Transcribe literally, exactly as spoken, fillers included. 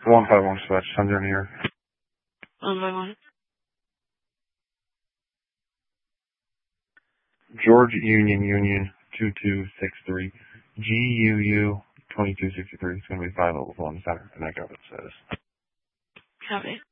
one five one switch, send in here. One by one. George Union Union two two six three. G U U twenty-two sixty-three. It's going to be five level on the center, and I got what it says. Copy.